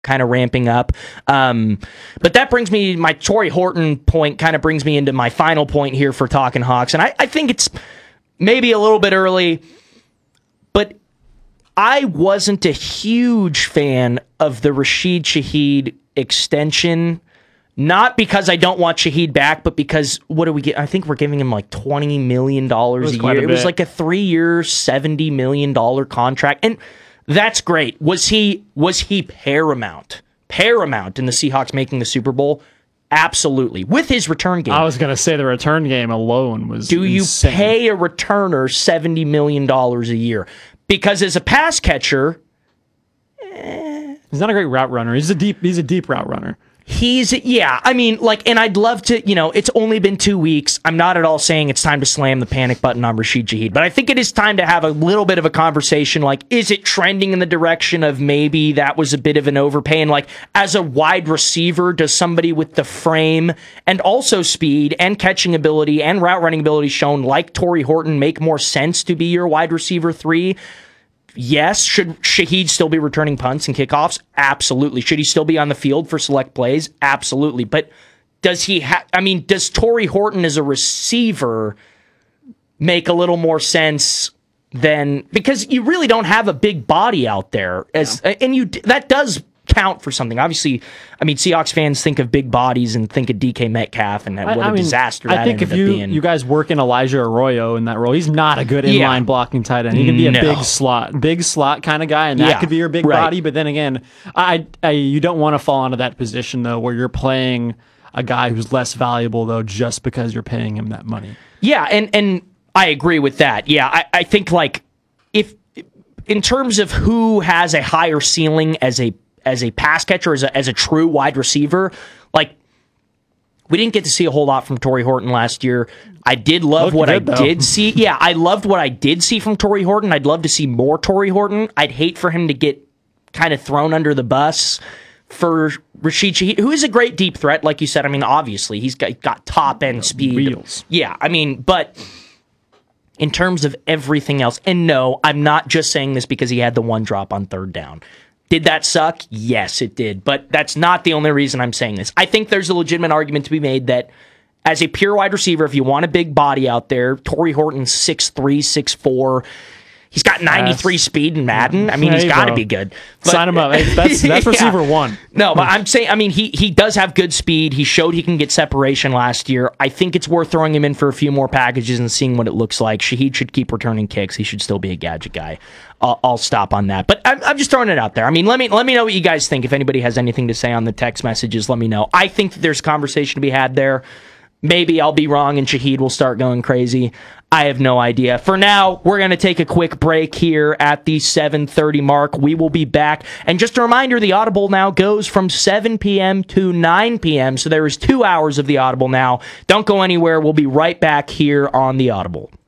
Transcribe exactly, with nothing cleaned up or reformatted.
kind of ramping up. Um, but that brings me, my Torrey Horton point kind of brings me into my final point here for Talking Hawks. And I, I think it's maybe a little bit early, but I wasn't a huge fan of the Rashid Shaheed extension. Not because I don't want Shaheed back, but because what do we get? I think we're giving him like twenty million dollars a year. A it was like a three-year, seventy million dollars contract. And that's great. Was he was he paramount? Paramount in the Seahawks making the Super Bowl? Absolutely. With his return game. I was going to say the return game alone was Do insane. You pay a returner seventy million dollars a year? Because as a pass catcher... Eh, he's not a great route runner. He's a deep, he's a deep route runner. He's, yeah, I mean, like, and I'd love to, you know, it's only been two weeks. I'm not at all saying it's time to slam the panic button on Rashid Shaheed, but I think it is time to have a little bit of a conversation. Like, is it trending in the direction of maybe that was a bit of an overpay? And, like, as a wide receiver, does somebody with the frame and also speed and catching ability and route running ability shown like Torrey Horton make more sense to be your wide receiver three? Yes. Should Shaheed still be returning punts and kickoffs? Absolutely. Should he still be on the field for select plays? Absolutely. But does he have, I mean, does Torrey Horton as a receiver make a little more sense than, because you really don't have a big body out there as, yeah. and you, that does count for something. Obviously, I mean, Seahawks fans think of big bodies and think of D K Metcalf and what I, a I mean, disaster that I think ended if you, up being. you guys work in Elijah Arroyo in that role, he's not a good inline Yeah. blocking tight end. He can be a No. big slot, big slot kind of guy, and that Yeah, could be your big right. body. But then again, I, I you don't want to fall into that position though, where you're playing a guy who's less valuable though, just because you're paying him that money. Yeah, and and I agree with that. Yeah, I, I think like if in terms of who has a higher ceiling as a as a pass catcher, as a, as a true wide receiver, like, we didn't get to see a whole lot from Torrey Horton last year. I did love Looked what good, I though. did see. Yeah, I loved what I did see from Torrey Horton. I'd love to see more Torrey Horton. I'd hate for him to get kind of thrown under the bus for Rashid Shaheed, who is a great deep threat, like you said. I mean, obviously, he's got, got top-end speed. Wheels. Yeah, I mean, but in terms of everything else, and no, I'm not just saying this because he had the one drop on third down. Did that suck? Yes, it did. But that's not the only reason I'm saying this. I think there's a legitimate argument to be made that as a pure wide receiver, if you want a big body out there, Torrey Horton's six three, six four. He's got ninety-three Yes. speed in Madden. I mean, Hey, he's got to bro. be good. But, Sign him up. Hey, That's that's receiver one. No, but I'm saying, I mean, he he does have good speed. He showed he can get separation last year. I think it's worth throwing him in for a few more packages and seeing what it looks like. Shaheed should keep returning kicks. He should still be a gadget guy. I'll, I'll stop on that. But I'm, I'm just throwing it out there. I mean, let me let me know what you guys think. If anybody has anything to say on the text messages, let me know. I think that there's conversation to be had there. Maybe I'll be wrong and Shaheed will start going crazy. I have no idea. For now, we're going to take a quick break here at the seven thirty mark. We will be back. And just a reminder, the Audible now goes from seven p.m. to nine p.m. So there is two hours of the Audible now. Don't go anywhere. We'll be right back here on the Audible.